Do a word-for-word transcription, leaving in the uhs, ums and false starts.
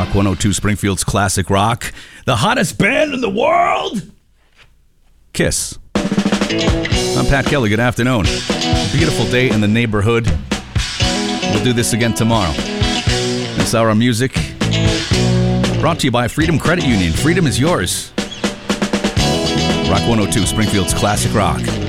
Rock one oh two, Springfield's classic rock. The hottest band in the world? Kiss. I'm Pat Kelly. Good afternoon. Beautiful day in the neighborhood. We'll do this again tomorrow. This hour of music brought to you by Freedom Credit Union. Freedom is yours. Rock one oh two, Springfield's classic rock.